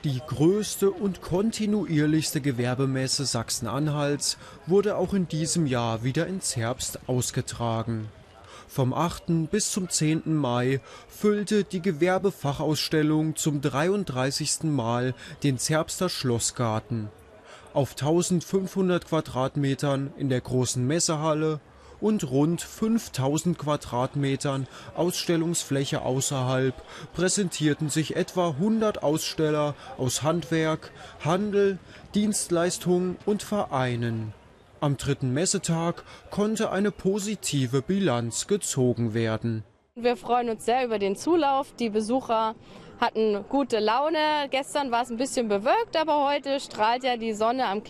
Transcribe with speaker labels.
Speaker 1: Die größte und kontinuierlichste Gewerbemesse Sachsen-Anhalts wurde auch in diesem Jahr wieder in Zerbst ausgetragen. Vom 8. bis zum 10. Mai füllte die Gewerbefachausstellung zum 33. Mal den Zerbster Schlossgarten. Auf 1500 Quadratmetern in der großen Messehalle und rund 5000 Quadratmetern Ausstellungsfläche außerhalb präsentierten sich etwa 100 Aussteller aus Handwerk, Handel, Dienstleistungen und Vereinen. Am 3. Messetag konnte eine positive Bilanz gezogen werden.
Speaker 2: Wir freuen uns sehr über den Zulauf. Die Besucher hatten gute Laune. Gestern war es ein bisschen bewölkt, aber heute strahlt ja die Sonne am